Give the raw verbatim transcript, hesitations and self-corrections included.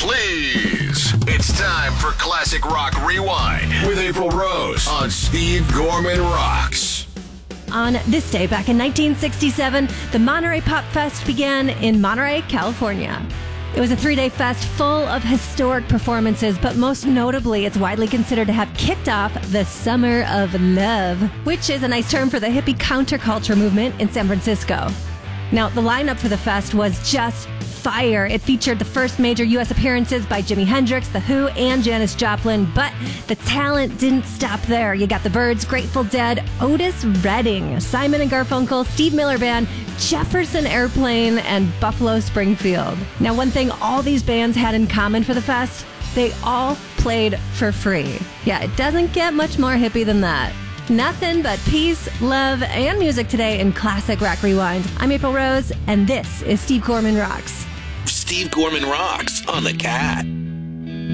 Please. It's time for Classic Rock Rewind with April Rose on Steve Gorman Rocks. On this day, back in nineteen sixty-seven, the Monterey Pop Fest began in Monterey, California. It was a three-day fest full of historic performances, but most notably, it's widely considered to have kicked off the Summer of Love, which is a nice term for the hippie counterculture movement in San Francisco. Now, the lineup for the fest was just fire. It featured the first major U S appearances by Jimi Hendrix, The Who, and Janis Joplin, but the talent didn't stop there. You got the Byrds, Grateful Dead, Otis Redding, Simon and Garfunkel, Steve Miller Band, Jefferson Airplane, and Buffalo Springfield. Now, one thing all these bands had in common for the fest, they all played for free. Yeah, it doesn't get much more hippie than that. Nothing but peace, love, and music today in Classic Rock Rewind. I'm April Rose, and this is Steve Gorman Rocks. Steve Gorman Rocks on the Cat.